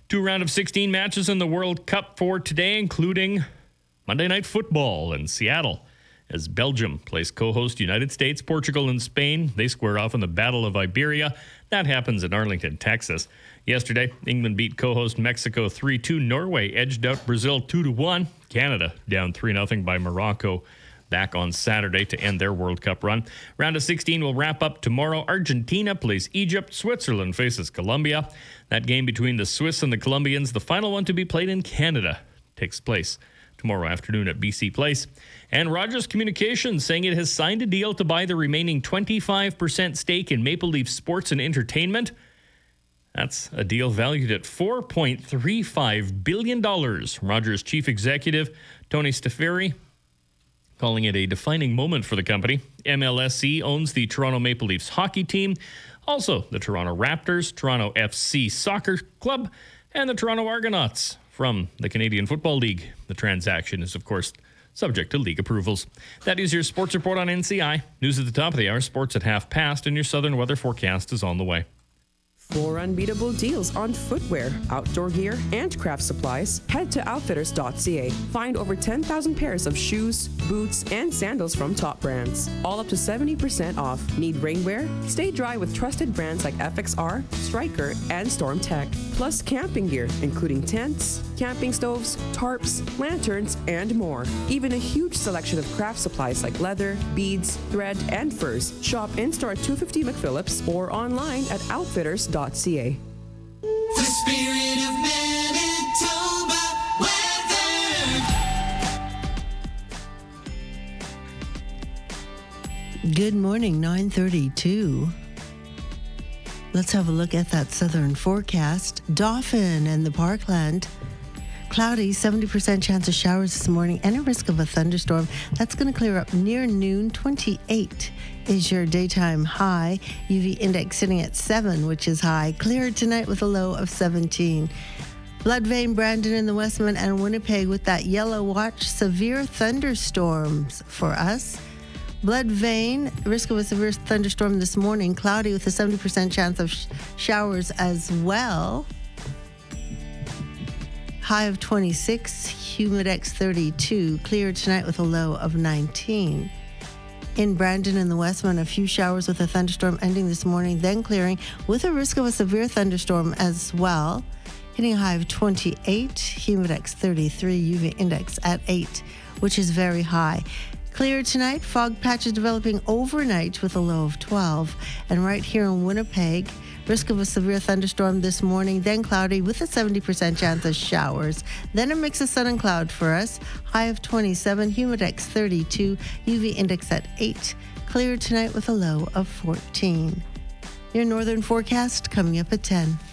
Two round of 16 matches in the World Cup for today, including Monday Night Football in Seattle, as Belgium plays co-host United States, Portugal, and Spain. They square off in the Battle of Iberia. That happens in Arlington, Texas. Yesterday, England beat co-host Mexico 3-2. Norway edged out Brazil 2-1. Canada down 3-0 by Morocco back on Saturday to end their World Cup run. Round of 16 will wrap up tomorrow. Argentina plays Egypt. Switzerland faces Colombia. That game between the Swiss and the Colombians, the final one to be played in Canada, takes place tomorrow afternoon at BC Place. And Rogers Communications saying it has signed a deal to buy the remaining 25% stake in Maple Leaf Sports and Entertainment. That's a deal valued at $4.35 billion. Rogers chief executive Tony Staffieri calling it a defining moment for the company. MLSE owns the Toronto Maple Leafs hockey team, also the Toronto Raptors, Toronto FC Soccer Club, and the Toronto Argonauts from the Canadian Football League. The transaction is, of course, subject to league approvals. That is your sports report on NCI. News at the top of the hour, sports at 5:30, and your southern weather forecast is on the way. For unbeatable deals on footwear, outdoor gear, and craft supplies, head to outfitters.ca. Find over 10,000 pairs of shoes, boots, and sandals from top brands. All up to 70% off. Need rainwear? Stay dry with trusted brands like FXR, Striker, and Storm Tech. Plus camping gear, including tents, camping stoves, tarps, lanterns, and more. Even a huge selection of craft supplies like leather, beads, thread, and furs. Shop in-store at 250 McPhillips or online at outfitters.ca. The spirit of Manitoba weather. Good morning, 9:32. Let's have a look at that southern forecast. Dauphin and the Parkland. Cloudy, 70% chance of showers this morning and a risk of a thunderstorm. That's going to clear up near noon. 28 is your daytime high. UV index sitting at 7, which is high. Clear tonight with a low of 17. Bloodvein, Brandon in the Westman, and Winnipeg with that yellow watch. Severe thunderstorms for us. Bloodvein, risk of a severe thunderstorm this morning. Cloudy with a 70% chance of showers as well. High of 26, humidex 32. Clear tonight with a low of 19. In Brandon and the Westman, a few showers with a thunderstorm ending this morning, then clearing with a risk of a severe thunderstorm as well. Hitting a high of 28, humidex 33, UV index at 8, which is very high. Clear tonight, fog patches developing overnight with a low of 12. And right here in Winnipeg, risk of a severe thunderstorm this morning, then cloudy with a 70% chance of showers. Then a mix of sun and cloud for us. High of 27, humidex 32, UV index at 8. Clear tonight with a low of 14. Your northern forecast coming up at 10.